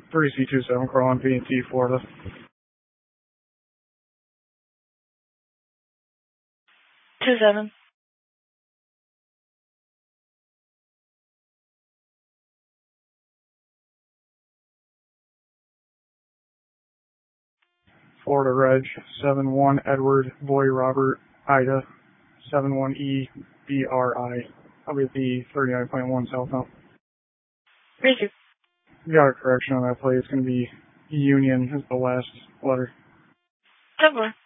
3C27 Crawling P&T, Florida. 27. Florida Reg 71 Edward Boy Robert Ida 71EBRI. I'll be at the 39.1 South Hump. Thank you. Got a correction on that plate. It's going to be Union is the last letter. 10-4.